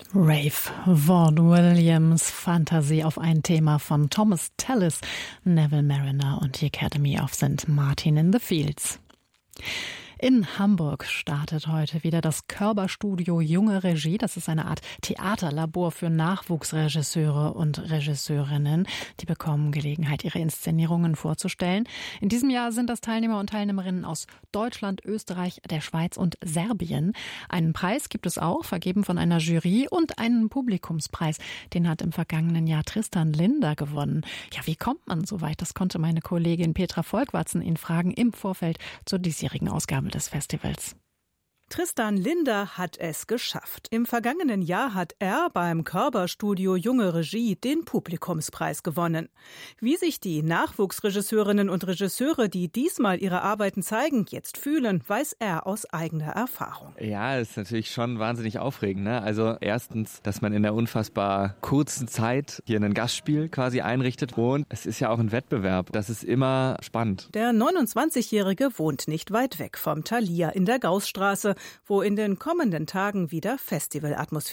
Rave, Vaughan Williams, Fantasy auf ein Thema von Thomas Tallis, Neville Marriner und die Academy of St. Martin in the Fields. In Hamburg startet heute wieder das Körber-Studio Junge Regie. Das ist eine Art Theaterlabor für Nachwuchsregisseure und Regisseurinnen. Die bekommen Gelegenheit, ihre Inszenierungen vorzustellen. In diesem Jahr sind das Teilnehmer und Teilnehmerinnen aus Deutschland, Österreich, der Schweiz und Serbien. Einen Preis gibt es auch, vergeben von einer Jury, und einen Publikumspreis. Den hat im vergangenen Jahr Tristan Linder gewonnen. Ja, wie kommt man so weit? Das konnte meine Kollegin Petra Volkwartzen ihn fragen im Vorfeld zur diesjährigen Ausgabe des Festivals. Tristan Linder hat es geschafft. Im vergangenen Jahr hat er beim Körber-Studio Junge Regie den Publikumspreis gewonnen. Wie sich die Nachwuchsregisseurinnen und Regisseure, die diesmal ihre Arbeiten zeigen, jetzt fühlen, weiß er aus eigener Erfahrung. Ja, ist natürlich schon wahnsinnig aufregend, ne? Also erstens, dass man in der unfassbar kurzen Zeit hier ein Gastspiel quasi einrichtet, und es ist ja auch ein Wettbewerb. Das ist immer spannend. Der 29-Jährige wohnt nicht weit weg vom Thalia in der Gaußstraße, wo in den kommenden Tagen wieder Festivalatmosphäre